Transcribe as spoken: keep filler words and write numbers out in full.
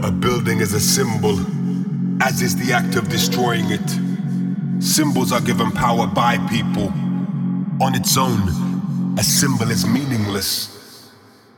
A building is a symbol, as is the act of destroying it. Symbols are given power by people. On its own, a symbol is meaningless.